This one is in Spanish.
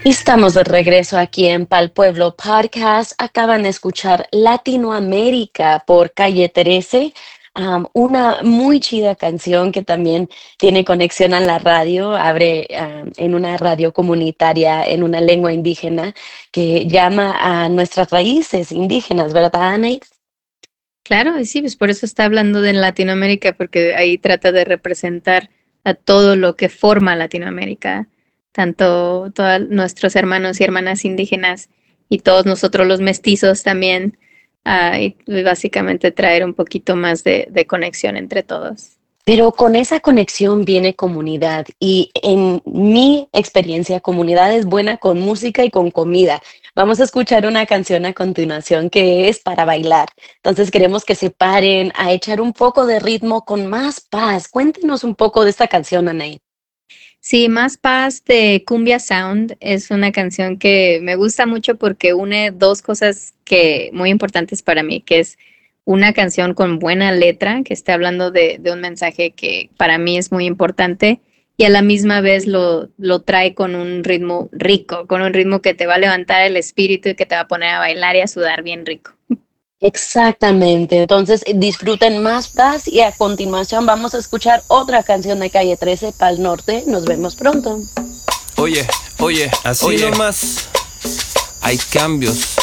Estamos de regreso aquí en Pal Pueblo Podcast. Acaban de escuchar Latinoamérica por Calle 13, una muy chida canción que también tiene conexión a la radio, abre en una radio comunitaria en una lengua indígena que llama a nuestras raíces indígenas, ¿verdad, Anaí? Claro, y sí, pues por eso está hablando de Latinoamérica, porque ahí trata de representar a todo lo que forma Latinoamérica, tanto todos nuestros hermanos y hermanas indígenas y todos nosotros los mestizos también, y básicamente traer un poquito más de conexión entre todos. Pero con esa conexión viene comunidad y en mi experiencia, comunidad es buena con música y con comida. Vamos a escuchar una canción a continuación que es para bailar. Entonces queremos que se paren a echar un poco de ritmo con más paz. Cuéntenos un poco de esta canción, Anaí. Sí, Más Paz de Cumbia Sound es una canción que me gusta mucho porque une dos cosas que muy importantes para mí, que es una canción con buena letra, que está hablando de un mensaje que para mí es muy importante, y a la misma vez lo trae con un ritmo rico, con un ritmo que te va a levantar el espíritu y que te va a poner a bailar y a sudar bien rico. Exactamente. Entonces disfruten más paz y a continuación vamos a escuchar otra canción de Calle 13, Pal Norte. Nos vemos pronto. Oye, así nomás hay cambios